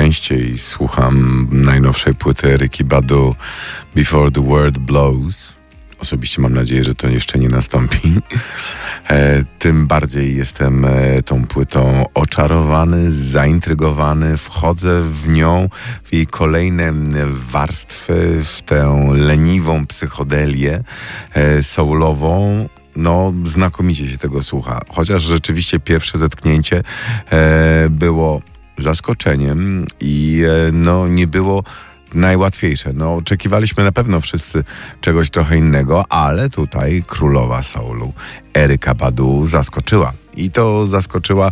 częściej słucham najnowszej płyty Erykki Badu Before the World Blows. Osobiście mam nadzieję, że to jeszcze nie nastąpi. Tym bardziej jestem tą płytą oczarowany, zaintrygowany. Wchodzę w nią, w jej kolejne warstwy, w tę leniwą psychodelię soulową. No, znakomicie się tego słucha. Chociaż rzeczywiście pierwsze zetknięcie było zaskoczeniem i nie było najłatwiejsze. Oczekiwaliśmy na pewno wszyscy czegoś trochę innego, ale tutaj królowa soulu Erykka Badu zaskoczyła. I to zaskoczyła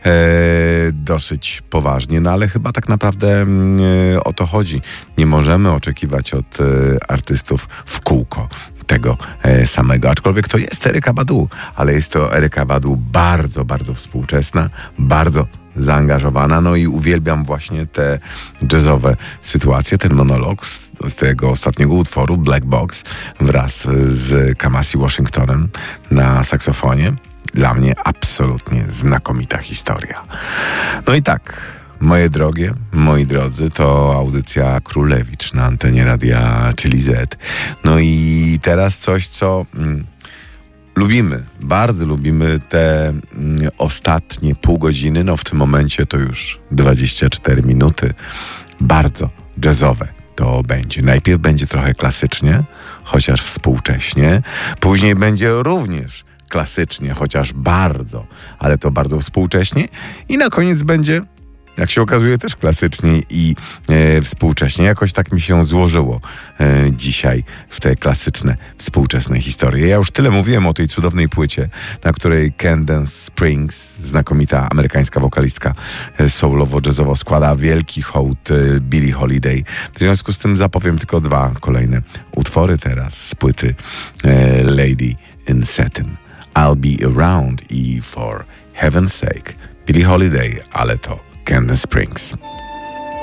dosyć poważnie, ale chyba tak naprawdę o to chodzi. Nie możemy oczekiwać od artystów w kółko tego samego. Aczkolwiek to jest Erykka Badu, ale jest to Erykka Badu bardzo, bardzo współczesna, bardzo zaangażowana, i uwielbiam właśnie te jazzowe sytuacje, ten monolog z tego ostatniego utworu, Black Box, wraz z Kamasi Washingtonem na saksofonie. Dla mnie absolutnie znakomita historia. I tak, moje drogie, moi drodzy, to audycja Królewicz na antenie radia Chili Z. I teraz coś, co lubimy, bardzo lubimy te ostatnie pół godziny, w tym momencie to już 24 minuty, bardzo jazzowe to będzie. Najpierw będzie trochę klasycznie, chociaż współcześnie, później będzie również klasycznie, chociaż bardzo, ale to bardzo współcześnie i na koniec będzie, jak się okazuje, też klasycznie i współcześnie. Jakoś tak mi się złożyło dzisiaj w te klasyczne, współczesne historie. Ja już tyle mówiłem o tej cudownej płycie, na której Candace Springs, znakomita amerykańska wokalistka soulowo-jazzowo, składa wielki hołd Billie Holiday. W związku z tym zapowiem tylko dwa kolejne utwory teraz z płyty Lady in Satin. I'll Be Around i For Heaven's Sake Billie Holiday, ale to Candace Springs.